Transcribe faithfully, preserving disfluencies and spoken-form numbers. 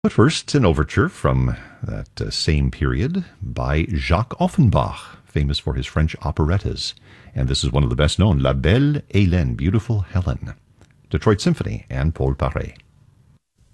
But first, an overture from that uh, same period by Jacques Offenbach, famous for his French operettas. And this is one of the best known, La Belle Hélène, Beautiful Helen, Detroit Symphony, and Paul Paré.